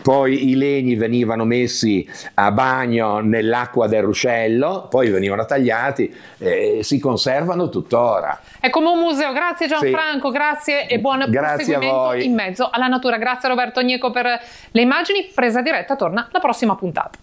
poi i legni venivano messi a bagno nell'acqua del ruscello, poi venivano tagliati, si conservano tuttora. È come un museo. Grazie Gianfranco, sì. Grazie e buon proseguimento in mezzo alla natura. Grazie a Roberto Gnecco per le immagini. Presa diretta torna la prossima puntata.